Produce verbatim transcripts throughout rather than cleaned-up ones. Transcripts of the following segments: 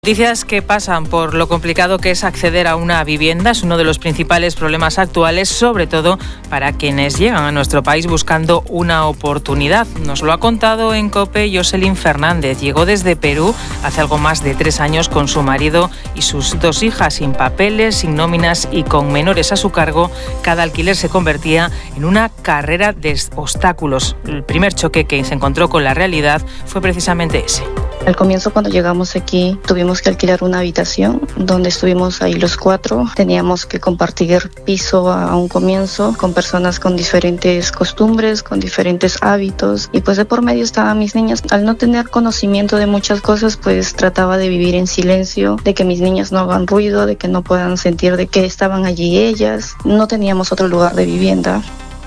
Noticias que pasan por lo complicado que es acceder a una vivienda. Es uno de los principales problemas actuales, sobre todo para quienes llegan a nuestro país buscando una oportunidad. Nos lo ha contado en COPE Jocelyn Fernández. Llegó desde Perú hace algo más de tres años con su marido y sus dos hijas, sin papeles, sin nóminas y con menores a su cargo. Cada alquiler se convertía en una carrera de obstáculos. El primer choque que se encontró con la realidad fue precisamente ese. Al comienzo, cuando llegamos aquí, tuvimos que alquilar una habitación donde estuvimos ahí los cuatro. Teníamos que compartir piso a un comienzo con personas con diferentes costumbres, con diferentes hábitos. Y pues de por medio estaban mis niñas. Al no tener conocimiento de muchas cosas, pues trataba de vivir en silencio, de que mis niñas no hagan ruido, de que no puedan sentir de que estaban allí ellas. No teníamos otro lugar de vivienda.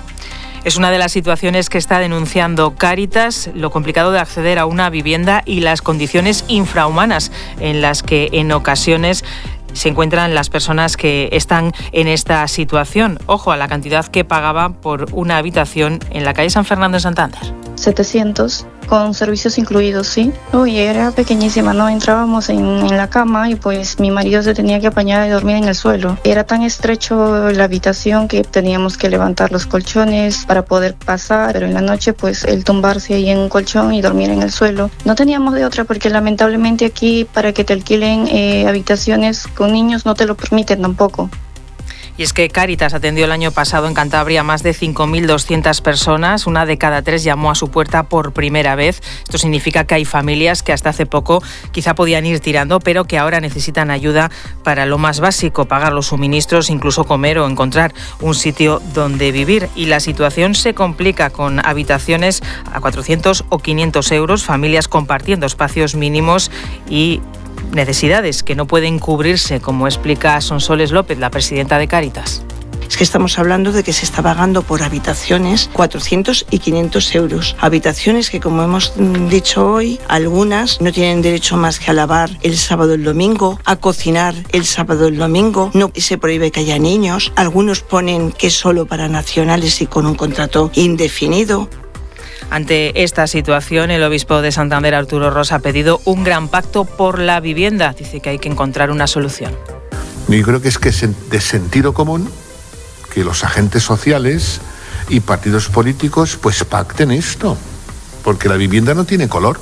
Es una de las situaciones que está denunciando Cáritas, lo complicado de acceder a una vivienda y las condiciones infrahumanas en las que en ocasiones se encuentran las personas que están en esta situación. Ojo a la cantidad que pagaban por una habitación en la calle San Fernando en Santander. setecientos, con servicios incluidos, sí. Uy, era pequeñísima, ¿no? Entrábamos en, en la cama y pues mi marido se tenía que apañar y dormir en el suelo. Era tan estrecho la habitación que teníamos que levantar los colchones para poder pasar, pero en la noche pues el tumbarse ahí en un colchón y dormir en el suelo. No teníamos de otra porque lamentablemente aquí para que te alquilen eh, habitaciones con niños no te lo permiten tampoco. Y es que Cáritas atendió el año pasado en Cantabria a más de cinco mil doscientas personas. Una de cada tres llamó a su puerta por primera vez. Esto significa que hay familias que hasta hace poco quizá podían ir tirando, pero que ahora necesitan ayuda para lo más básico, pagar los suministros, incluso comer o encontrar un sitio donde vivir. Y la situación se complica con habitaciones a cuatrocientos o quinientos euros, familias compartiendo espacios mínimos y necesidades que no pueden cubrirse, como explica Sonsoles López, la presidenta de Cáritas. Es que estamos hablando de que se está pagando por habitaciones cuatrocientos y quinientos euros. Habitaciones que, como hemos dicho hoy, algunas no tienen derecho más que a lavar el sábado y el domingo, a cocinar el sábado y el domingo, no se prohíbe que haya niños, algunos ponen que es solo para nacionales y con un contrato indefinido. Ante esta situación, el obispo de Santander, Arturo Ros, ha pedido un gran pacto por la vivienda. Dice que hay que encontrar una solución. Yo creo que es que es de sentido común que los agentes sociales y partidos políticos pues pacten esto, porque la vivienda no tiene color.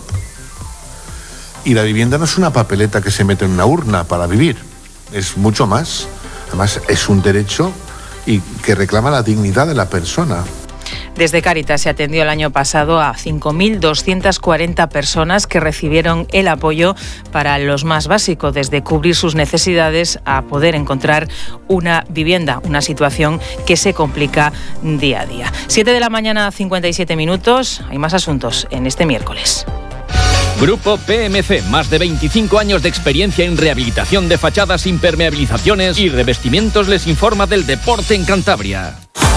Y la vivienda no es una papeleta que se mete en una urna para vivir, es mucho más. Además, es un derecho y que reclama la dignidad de la persona. Desde Cáritas se atendió el año pasado a cinco mil doscientas cuarenta personas que recibieron el apoyo para los más básicos, desde cubrir sus necesidades a poder encontrar una vivienda, una situación que se complica día a día. siete de la mañana, cincuenta y siete minutos. Hay más asuntos en este miércoles. Grupo P M C, más de veinticinco años de experiencia en rehabilitación de fachadas, impermeabilizaciones y revestimientos, les informa del deporte en Cantabria.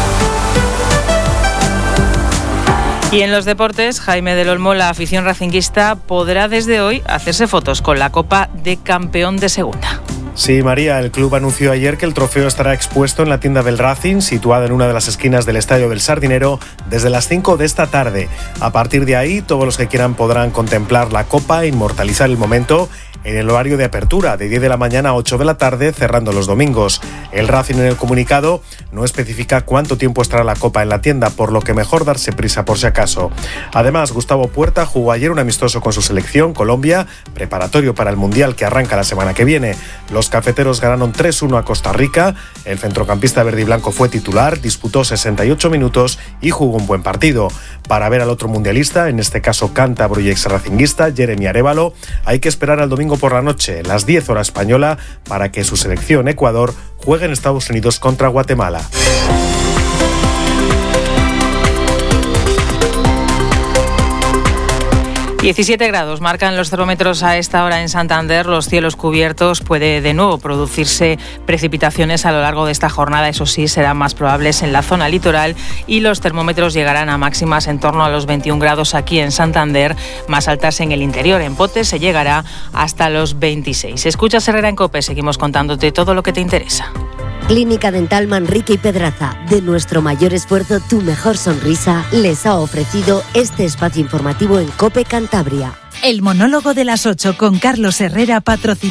Y en los deportes, Jaime del Olmo, la afición racinguista podrá desde hoy hacerse fotos con la Copa de Campeón de Segunda. Sí, María, el club anunció ayer que el trofeo estará expuesto en la tienda del Racing, situada en una de las esquinas del Estadio del Sardinero, desde las cinco de esta tarde. A partir de ahí, todos los que quieran podrán contemplar la copa e inmortalizar el momento en el horario de apertura, de diez de la mañana a ocho de la tarde, cerrando los domingos. El Racing, en el comunicado, no especifica cuánto tiempo estará la copa en la tienda, por lo que mejor darse prisa por si acaso. Además, Gustavo Puerta jugó ayer un amistoso con su selección, Colombia, preparatorio para el Mundial que arranca la semana que viene. Los cafeteros ganaron tres uno a Costa Rica. El centrocampista verde y blanco fue titular, disputó sesenta y ocho minutos y jugó un buen partido. Para ver al otro mundialista, en este caso cántabro y ex-racinguista, Jeremy Arévalo, hay que esperar al domingo por la noche, las diez horas española, para que su selección Ecuador juegue en Estados Unidos contra Guatemala. diecisiete grados marcan los termómetros a esta hora en Santander. Los cielos cubiertos, puede de nuevo producirse precipitaciones a lo largo de esta jornada. Eso sí, serán más probables en la zona litoral y los termómetros llegarán a máximas en torno a los veintiún grados aquí en Santander, más altas en el interior. En Potes se llegará hasta los veintiséis. Escuchas Herrera en COPE, seguimos contándote todo lo que te interesa. Clínica Dental Manrique y Pedraza, de nuestro mayor esfuerzo, tu mejor sonrisa, les ha ofrecido este espacio informativo en COPE Cantabria. El monólogo de las ocho con Carlos Herrera, patrocinador.